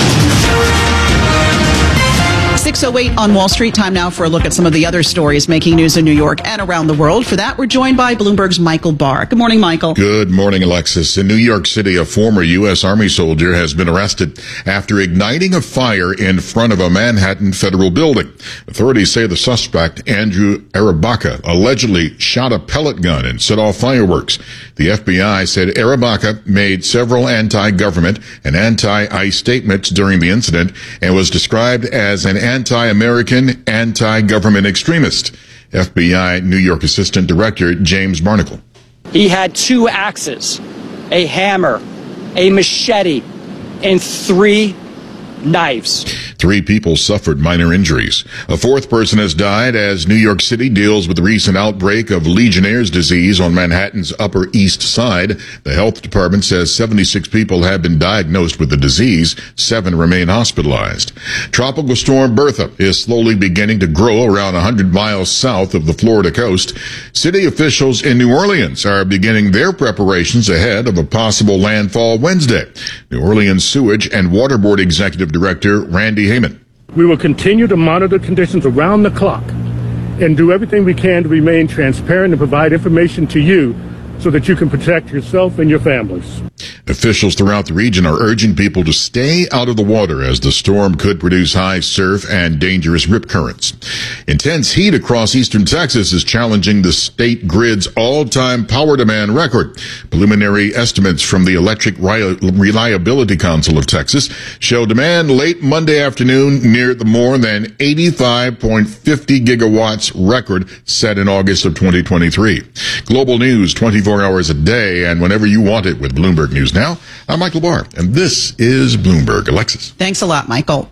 six oh eight on Wall Street. Time now for a look at some of the other stories making news in New York and around the world. For that, we're joined by Bloomberg's Michael Barr. Good morning, Michael. Good morning, Alexis. In New York City, a former U S Army soldier has been arrested after igniting a fire in front of a Manhattan federal building. Authorities say the suspect, Andrew Arabaka, allegedly shot a pellet gun and set off fireworks. The F B I said Arabaka made several anti-government and anti-ICE statements during the incident and was described as an anti-American, anti-government extremist. F B I New York Assistant Director James Barnacle. He had two axes, a hammer, a machete, and three knives. Three people suffered minor injuries. A fourth person has died as New York City deals with the recent outbreak of Legionnaire's disease on Manhattan's Upper East Side. The health department says seventy-six people have been diagnosed with the disease. Seven remain hospitalized. Tropical storm Bertha is slowly beginning to grow around one hundred miles south of the Florida coast. City officials in New Orleans are beginning their preparations ahead of a possible landfall Wednesday. New Orleans Sewage and Water Board Executive Director Randy Heyman. We will continue to monitor conditions around the clock and do everything we can to remain transparent and provide information to you so that you can protect yourself and your families. Officials throughout the region are urging people to stay out of the water as the storm could produce high surf and dangerous rip currents. Intense heat across eastern Texas is challenging the state grid's all-time power demand record. Preliminary estimates from the Electric Reliability Council of Texas show demand late Monday afternoon near the more than eighty-five point five zero gigawatts record set in August of twenty twenty-three. Global news twenty-four hours a day and whenever you want it with Bloomberg News Now. I'm Michael Barr, and this is Bloomberg. Alexis. Thanks a lot, Michael.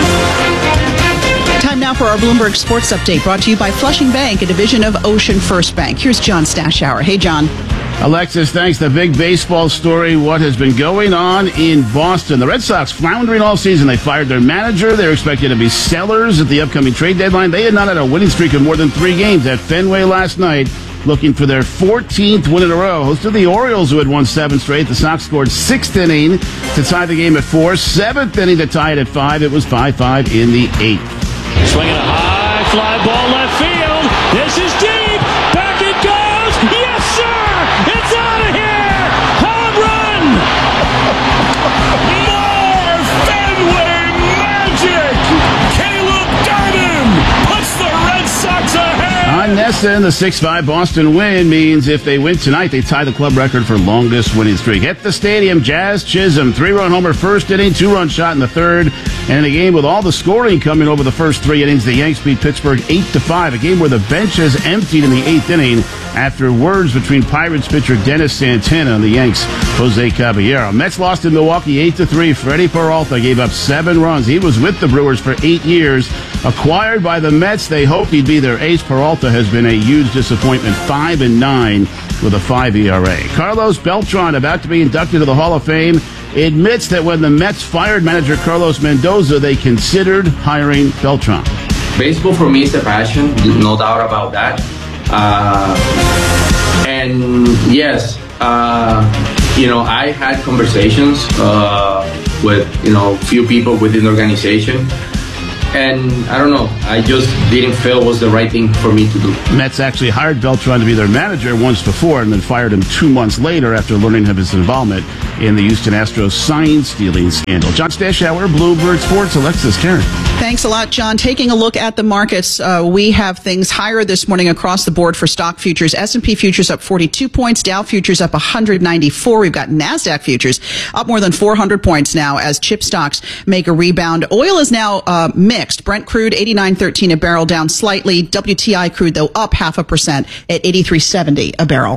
Time now for our Bloomberg Sports Update, brought to you by Flushing Bank, a division of Ocean First Bank. Here's John Stashower. Hey, John. Alexis, thanks. The big baseball story, what has been going on in Boston. The Red Sox floundering all season. They fired their manager. They're expected to be sellers at the upcoming trade deadline. They had not had a winning streak of more than three games at Fenway last night, looking for their fourteenth win in a row. Hosted the Orioles, who had won seven straight. The Sox scored sixth inning to tie the game at four. Seventh inning to tie it at five. It was five five in the eighth. Swinging a high fly ball left field. This is deep. Back it goes. Yes, sir. It's out of here. Home run. More Fenway magic. Caleb Garden puts the Red Sox ahead. On Yes, and the six five Boston win means if they win tonight, they tie the club record for longest winning streak. At the stadium, Jazz Chisholm, three-run homer first inning, two-run shot in the third. And in a game with all the scoring coming over the first three innings, the Yanks beat Pittsburgh eight to five, a game where the bench has emptied in the eighth inning after words between Pirates pitcher Dennis Santana and the Yanks' Jose Caballero. Mets lost in Milwaukee eight to three. Freddie Peralta gave up seven runs. He was with the Brewers for eight years. Acquired by the Mets, they hoped he'd be their ace. Peralta has been a huge disappointment, five and nine with a five E R A. Carlos Beltran, about to be inducted to the Hall of Fame, admits that when the Mets fired manager Carlos Mendoza, they considered hiring Beltran. Baseball for me is a passion, no doubt about that. Uh, and yes, uh, you know, I had conversations uh, with, you know, few people within the organization. And I don't know, I just didn't feel it was the right thing for me to do. Mets actually hired Beltran to be their manager once before and then fired him two months later after learning of his involvement in the Houston Astros sign-stealing scandal. John Stashower, Bloomberg Sports, Alexis Karen. Thanks a lot, John. Taking a look at the markets, uh, we have things higher this morning across the board for stock futures. S and P futures up forty-two points, Dow futures up one hundred ninety-four. We've got NASDAQ futures up more than four hundred points now as chip stocks make a rebound. Oil is now uh, mixed. Brent crude eighty-nine thirteen a barrel, down slightly. W T I crude, though, up half a percent at eighty-three seventy a barrel.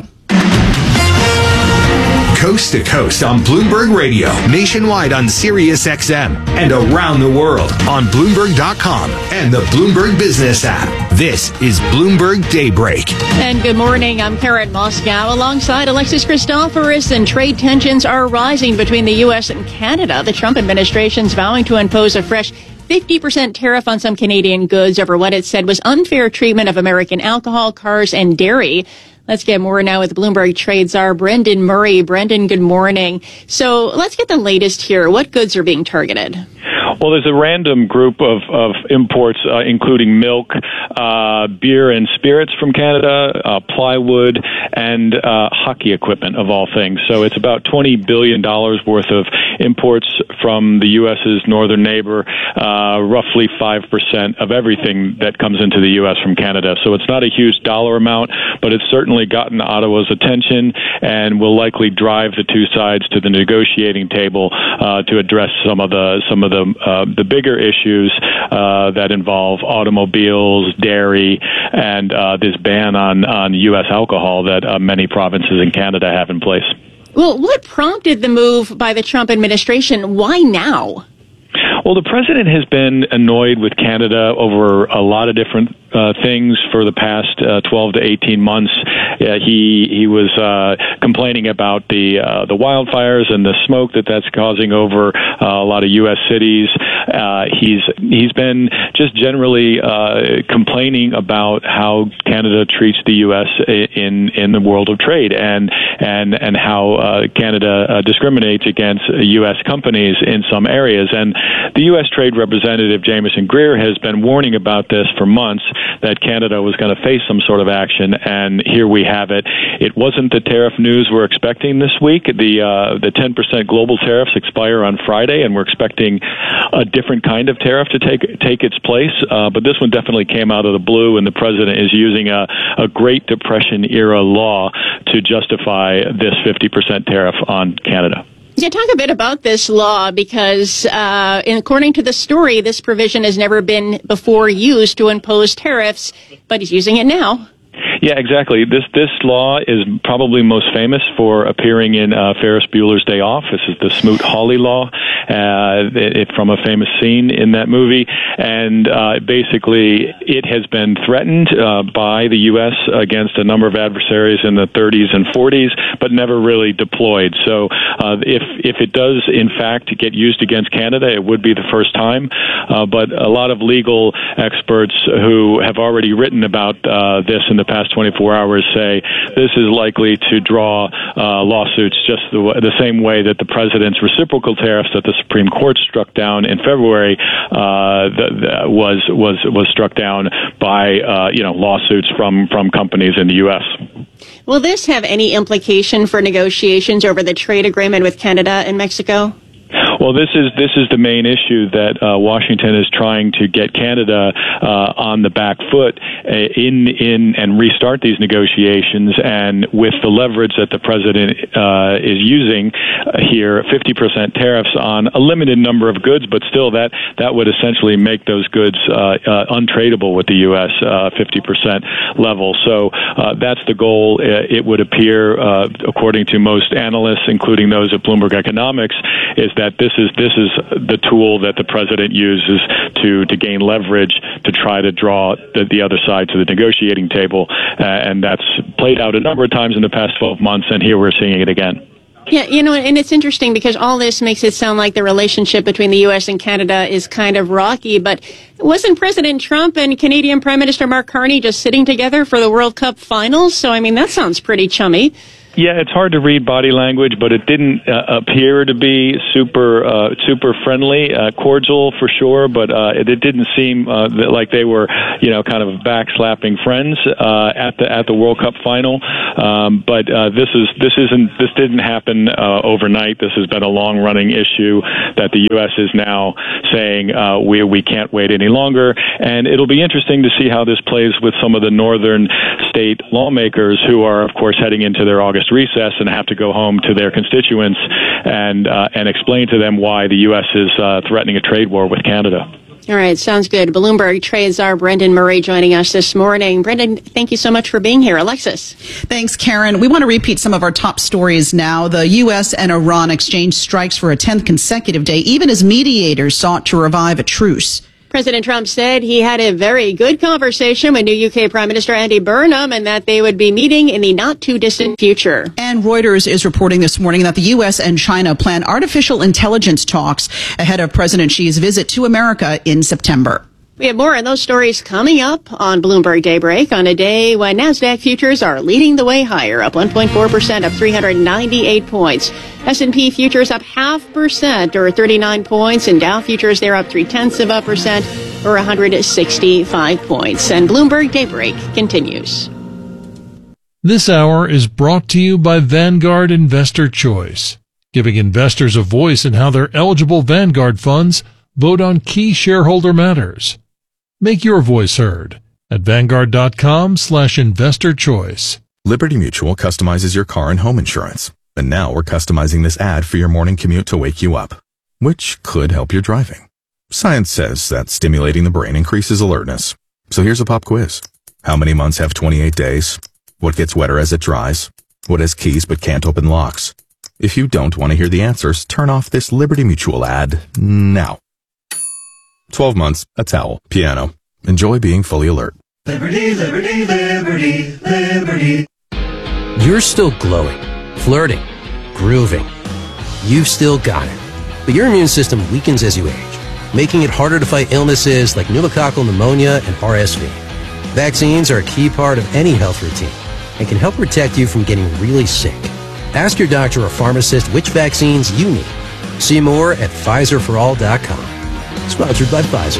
Coast to coast on Bloomberg Radio, nationwide on Sirius X M, and around the world on Bloomberg dot com and the Bloomberg Business app. This is Bloomberg Daybreak. And good morning. I'm Karen Moscow alongside Alexis Christoforous, and trade tensions are rising between the U S and Canada. The Trump administration's vowing to impose a fresh fifty percent tariff on some Canadian goods over what it said was unfair treatment of American alcohol, cars, and dairy. Let's get more now with Bloomberg Trade Czar Brendan Murray. Brendan, good morning. So let's get the latest here. What goods are being targeted? Well, there's a random group of, of imports, uh, including milk, uh, beer and spirits from Canada, uh, plywood, and uh, hockey equipment, of all things. So it's about twenty billion dollars worth of imports from the U S's northern neighbor, uh, roughly five percent of everything that comes into the U S from Canada. So it's not a huge dollar amount, but it's certainly gotten Ottawa's attention and will likely drive the two sides to the negotiating table uh, to address some of the some of the uh, the bigger issues uh, that involve automobiles, dairy, and uh, this ban on on U S alcohol that uh, many provinces in Canada have in place. Well, what prompted the move by the Trump administration? Why now? Well, the president has been annoyed with Canada over a lot of different uh, things for the past uh, twelve to eighteen months. Uh, he he was uh, complaining about the uh, the wildfires and the smoke that that's causing over uh, a lot of U S cities. Uh, he's he's been just generally uh, complaining about how Canada treats the U S in in the world of trade, and and and how uh, Canada uh, discriminates against U S companies in some areas. And the U S Trade Representative Jamieson Greer has been warning about this for months, that Canada was going to face some sort of action, and here we have it. It wasn't the tariff news we're expecting this week. The uh, the ten percent global tariffs expire on Friday, and we're expecting a different kind of tariff to take take its place. Uh, but this one definitely came out of the blue, and the president is using a, a Great Depression era law to justify this fifty percent tariff on Canada. Yeah, talk a bit about this law, because uh, according to the story, this provision has never been before used to impose tariffs, but he's using it now. Yeah, exactly. This this law is probably most famous for appearing in uh, Ferris Bueller's Day Off. This is the Smoot-Hawley law, uh, it, it, from a famous scene in that movie. And uh, basically, it has been threatened uh, by the U S against a number of adversaries in the thirties and forties, but never really deployed. So uh, if if it does, in fact, get used against Canada, it would be the first time. Uh, but a lot of legal experts who have already written about uh, this in the past twenty-four hours say this is likely to draw uh, lawsuits just the, the same way that the president's reciprocal tariffs that the Supreme Court struck down in February uh, the, the, was was was struck down by uh, you know lawsuits from from companies in the U S. Will this have any implication for negotiations over the trade agreement with Canada and Mexico? Well, this is this is the main issue that uh, Washington is trying to get Canada uh, on the back foot uh, in in and restart these negotiations. And with the leverage that the president uh, is using uh, here, fifty percent tariffs on a limited number of goods, but still that that would essentially make those goods uh, uh, untradeable with the U S uh, fifty percent level. So uh, that's the goal. It would appear, uh, according to most analysts, including those at Bloomberg Economics, is that this is this is the tool that the president uses to to gain leverage to try to draw the, the other side to the negotiating table, uh, and that's played out a number of times in the past twelve months, and here we're seeing it again. Yeah, you know, and it's interesting because all this makes it sound like the relationship between the U S and Canada is kind of rocky, but wasn't President Trump and Canadian Prime Minister Mark Carney just sitting together for the World Cup finals? So, I mean, that sounds pretty chummy. Yeah, it's hard to read body language, but it didn't uh, appear to be super uh, super friendly, uh, cordial for sure. But uh, it, it didn't seem uh, that like they were, you know, kind of backslapping friends uh, at the at the World Cup final. Um, but uh, this is this isn't this didn't happen uh, overnight. This has been a long running issue that the U S is now saying uh, we we can't wait any longer. And it'll be interesting to see how this plays with some of the northern state lawmakers who are, of course, heading into their August recess and have to go home to their constituents and uh, and explain to them why the U S is uh, threatening a trade war with Canada. All right, sounds good. Bloomberg trade czar Brendan Murray joining us this morning. Brendan, thank you so much for being here. Alexis. Thanks, Karen. We want to repeat some of our top stories now. The U S and Iran exchanged strikes for a tenth consecutive day, even as mediators sought to revive a truce. President Trump said he had a very good conversation with new U K Prime Minister Andy Burnham and that they would be meeting in the not-too-distant future. And Reuters is reporting this morning that the U S and China plan artificial intelligence talks ahead of President Xi's visit to America in September. We have more on those stories coming up on Bloomberg Daybreak on a day when NASDAQ futures are leading the way higher, up one point four percent, up three hundred ninety-eight points. S and P futures up half percent, or thirty-nine points, and Dow futures, they're up three-tenths of a percent, or one hundred sixty-five points. And Bloomberg Daybreak continues. This hour is brought to you by Vanguard Investor Choice, giving investors a voice in how their eligible Vanguard funds vote on key shareholder matters. Make your voice heard at Vanguard.com slash investor choice. Liberty Mutual customizes your car and home insurance. And now we're customizing this ad for your morning commute to wake you up, which could help your driving. Science says that stimulating the brain increases alertness. So here's a pop quiz. How many months have twenty-eight days? What gets wetter as it dries? What has keys but can't open locks? If you don't want to hear the answers, turn off this Liberty Mutual ad now. twelve months, a towel, piano. Enjoy being fully alert. Liberty, liberty, liberty, liberty. You're still glowing, flirting, grooving. You've still got it. But your immune system weakens as you age, making it harder to fight illnesses like pneumococcal pneumonia and R S V. Vaccines are a key part of any health routine and can help protect you from getting really sick. Ask your doctor or pharmacist which vaccines you need. See more at Pfizer for all dot com. Sponsored by Pfizer.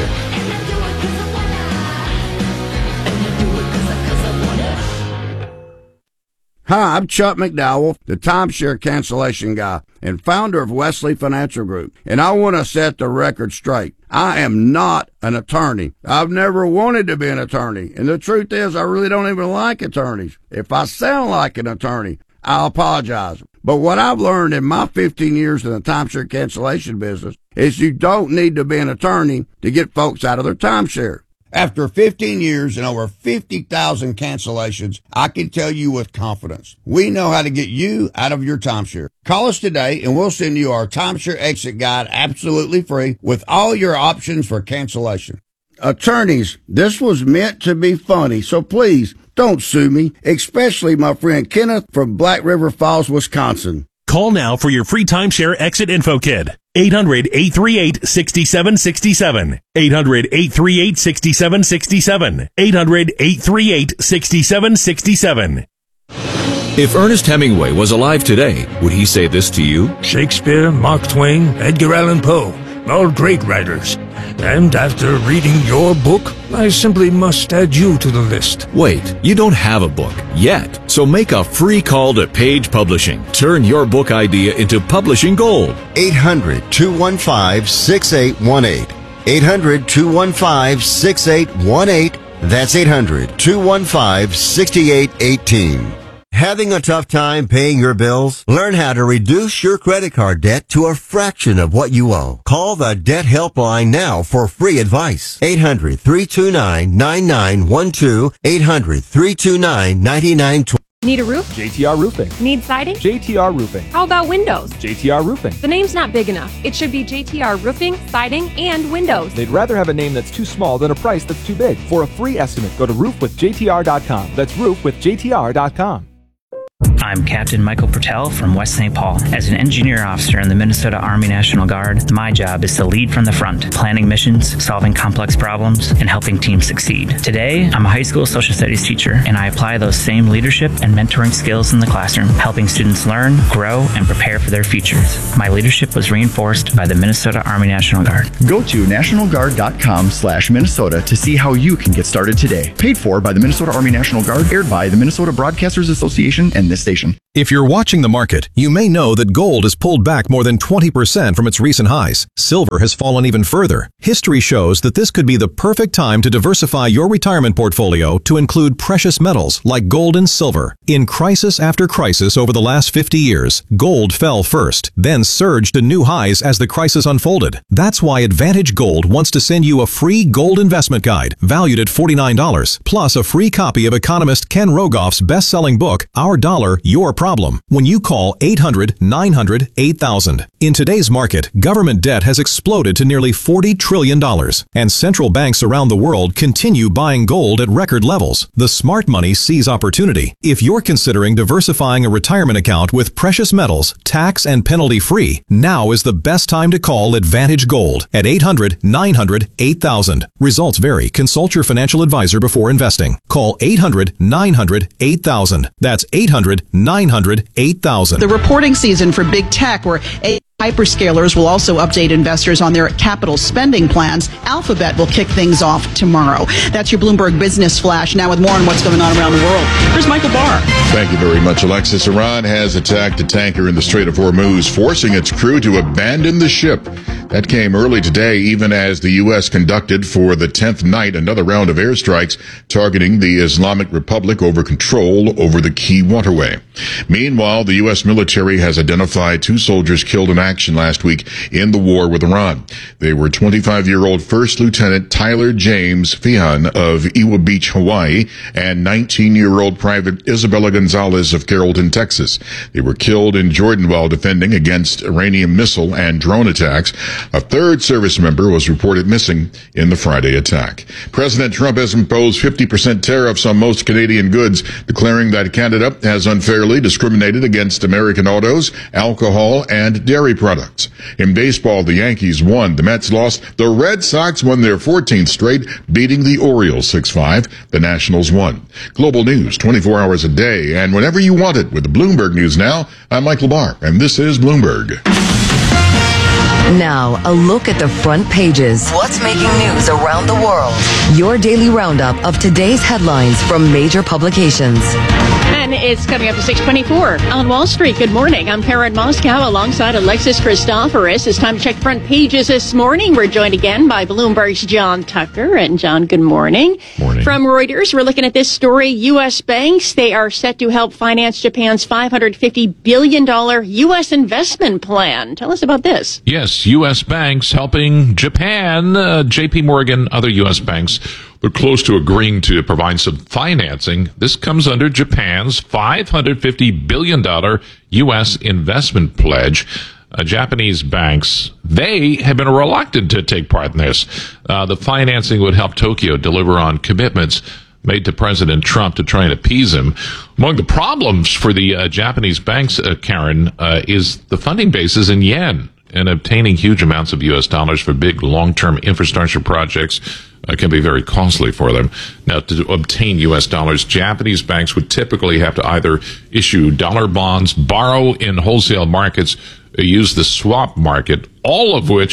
Hi, I'm Chuck McDowell, the timeshare cancellation guy and founder of Wesley Financial Group, and I want to set the record straight. I am not an attorney. I've never wanted to be an attorney, and the truth is I really don't even like attorneys. If I sound like an attorney, I apologize. But what I've learned in my fifteen years in the timeshare cancellation business is you don't need to be an attorney to get folks out of their timeshare. After fifteen years and over fifty thousand cancellations, I can tell you with confidence, we know how to get you out of your timeshare. Call us today and we'll send you our timeshare exit guide absolutely free with all your options for cancellation. Attorneys, this was meant to be funny, so please don't sue me, especially my friend Kenneth from Black River Falls, Wisconsin. Call now for your free timeshare exit info kit. eight hundred, eight three eight, six seven six seven. eight hundred, eight three eight, six seven six seven. eight hundred, eight three eight, six seven six seven. If Ernest Hemingway was alive today, would he say this to you? Shakespeare, Mark Twain, Edgar Allan Poe. all great writers. And after reading your book, I simply must add you to the list. Wait, you don't have a book yet, so make a free call to Page Publishing. Turn your book idea into publishing gold. eight hundred, two one five, six eight one eight. eight hundred, two one five, six eight one eight. That's eight hundred, two one five, six eight one eight. Having a tough time paying your bills? Learn how to reduce your credit card debt to a fraction of what you owe. Call the Debt Helpline now for free advice. eight hundred, three two nine, nine nine one two. eight hundred, three two nine, nine nine two zero. Need a roof? J T R Roofing. Need siding? J T R Roofing. How about windows? J T R Roofing. The name's not big enough. It should be J T R Roofing, Siding, and Windows. They'd rather have a name that's too small than a price that's too big. For a free estimate, go to roof with J T R dot com. That's roof with J T R dot com. I'm Captain Michael Pertel from West Saint Paul. As an engineer officer in the Minnesota Army National Guard, my job is to lead from the front, planning missions, solving complex problems, and helping teams succeed. Today, I'm a high school social studies teacher, and I apply those same leadership and mentoring skills in the classroom, helping students learn, grow, and prepare for their futures. My leadership was reinforced by the Minnesota Army National Guard. Go to national guard dot com slash Minnesota to see how you can get started today. Paid for by the Minnesota Army National Guard, aired by the Minnesota Broadcasters Association and this station. If you're watching the market, you may know that gold has pulled back more than twenty percent from its recent highs. Silver has fallen even further. History shows that this could be the perfect time to diversify your retirement portfolio to include precious metals like gold and silver. In crisis after crisis over the last fifty years, gold fell first, then surged to new highs as the crisis unfolded. That's why Advantage Gold wants to send you a free gold investment guide valued at forty-nine dollars, plus a free copy of economist Ken Rogoff's best-selling book, Our Dollar, Your Problem, when you call eight hundred, nine hundred, eight thousand. In today's market, government debt has exploded to nearly forty trillion dollars, and central banks around the world continue buying gold at record levels. The smart money sees opportunity. If you're considering diversifying a retirement account with precious metals, tax and penalty free, now is the best time to call Advantage Gold at eight hundred, nine hundred, eight thousand. Results vary. Consult your financial advisor before investing. Call eight hundred, nine hundred, eight thousand. That's eight hundred, nine hundred, eight thousand. The reporting season for big tech, where a hyperscalers will also update investors on their capital spending plans. Alphabet will kick things off tomorrow. That's your Bloomberg Business Flash. Now with more on what's going on around the world, here's Michael Barr. Thank you very much, Alexis. Iran has attacked a tanker in the Strait of Hormuz, forcing its crew to abandon the ship. That came early today, even as the U S conducted for the tenth night another round of airstrikes targeting the Islamic Republic over control over the key waterway. Meanwhile, the U S military has identified two soldiers killed in action last week in the war with Iran. They were twenty-five-year-old First Lieutenant Tyler James Feehan of Iwa Beach, Hawaii, and nineteen-year-old Private Isabella Gonzalez of Carrollton, Texas. They were killed in Jordan while defending against Iranian missile and drone attacks. A third service member was reported missing in the Friday attack. President Trump has imposed fifty percent tariffs on most Canadian goods, declaring that Canada has unfairly discriminated against American autos, alcohol, and dairy products. In baseball, the Yankees won. The Mets lost. The Red Sox won their fourteenth straight, beating the Orioles six five. The Nationals won. Global news twenty-four hours a day and whenever you want it with the Bloomberg News Now. I'm Michael Barr, and this is Bloomberg. Now, a look at the front pages. What's making news around the world? Your daily roundup of today's headlines from major publications. And it's coming up to six twenty-four on Wall Street. Good morning. I'm Karen Moscow alongside Alexis Christoforous. It's time to check the front pages this morning. We're joined again by Bloomberg's John Tucker. And John, good morning. Morning. From Reuters, we're looking at this story. U S banks, they are set to help finance Japan's five hundred fifty billion dollars U S investment plan. Tell us about this. Yes, U S banks helping Japan, uh, J P Morgan, other U S banks. They're close to agreeing to provide some financing. This comes under Japan's five hundred fifty billion dollars U S investment pledge. Uh, Japanese banks, they have been reluctant to take part in this. Uh, the financing would help Tokyo deliver on commitments made to President Trump to try and appease him. Among the problems for the uh, Japanese banks, uh, Karen, uh, is the funding bases in yen, and obtaining huge amounts of U S dollars for big long-term infrastructure projects uh, can be very costly for them. Now, to obtain U S dollars, Japanese banks would typically have to either issue dollar bonds, borrow in wholesale markets, or use the swap market, all of which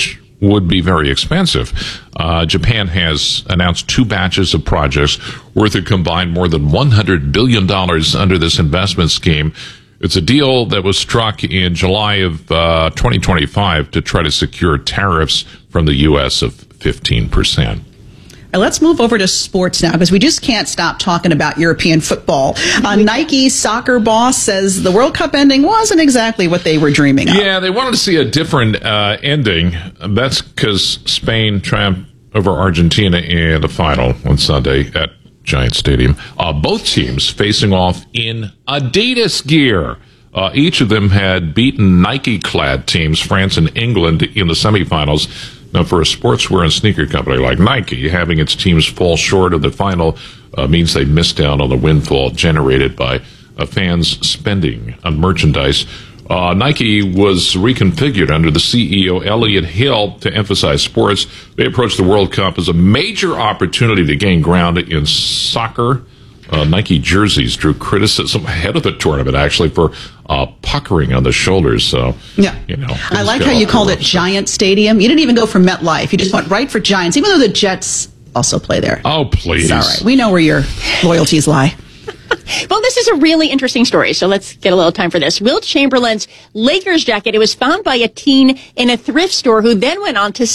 would be very expensive. Uh, Japan has announced two batches of projects worth a combined more than one hundred billion dollars under this investment scheme. It's a deal that was struck in July of uh, twenty twenty-five to try to secure tariffs from the U S of fifteen percent. Let's move over to sports now, because we just can't stop talking about European football. Uh, Nike soccer boss says the World Cup ending wasn't exactly what they were dreaming of. Yeah, they wanted to see a different uh, ending. That's because Spain triumphed over Argentina in the final on Sunday at Giant Stadium. Uh, both teams facing off in Adidas gear. Uh, each of them had beaten Nike-clad teams, France and England, in the semifinals. Now, for a sportswear and sneaker company like Nike, having its teams fall short of the final uh, means they missed out on the windfall generated by uh, fans spending on merchandise. Uh, Nike was reconfigured under the C E O, Elliott Hill, to emphasize sports. They approached the World Cup as a major opportunity to gain ground in soccer. Uh, Nike jerseys drew criticism ahead of the tournament, actually, for uh, puckering on the shoulders. So, yeah. you know, I like how you called it Giant Stadium. You didn't even go for MetLife. You just went right for Giants, even though the Jets also play there. Oh, please. It's all right. We know where your loyalties lie. Well, this is a really interesting story, so let's get a little time for this. Wilt Chamberlain's Lakers jacket, it was found by a teen in a thrift store who then went on to